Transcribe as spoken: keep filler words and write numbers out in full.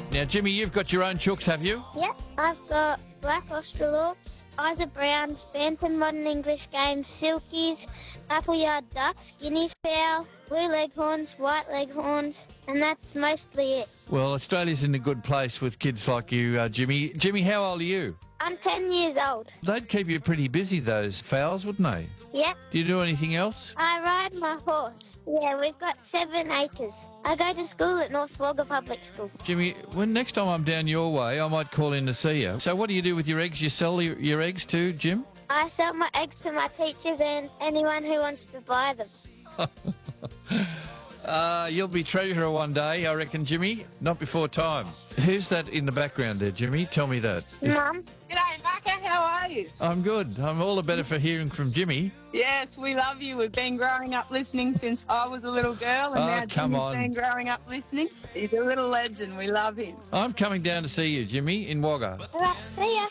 Now, Jimmy, you've got your own chooks, have you? Yep, I've got Black Australorps, Isa Browns, Bantam Modern English Games, Silkies, Appleyard Ducks, Guinea Fowl, Blue Leghorns, White Leghorns, and that's mostly it. Well, Australia's in a good place with kids like you, uh, Jimmy. Jimmy, how old are you? I'm ten years old. They'd keep you pretty busy, those fowls, wouldn't they? Yep, Do you do anything else? I ride my horse. Yeah, we've got seven acres. I go to school at North Wagga Public School. Jimmy, when next time I'm down your way, I might call in to see you. So what do you do with your eggs? You sell your, your eggs too, Jim? I sell my eggs to my teachers and anyone who wants to buy them. Uh, you'll be treasurer one day, I reckon, Jimmy. Not before time. Who's that in the background there, Jimmy? Tell me that. Mum? G'day, Macca. How are you? I'm good. I'm all the better for hearing from Jimmy. Yes, we love you. We've been growing up listening since I was a little girl, and Oh, now come Jimmy's on. been growing up listening. He's a little legend. We love him. I'm coming down to see you, Jimmy, in Wagga. All right, see ya.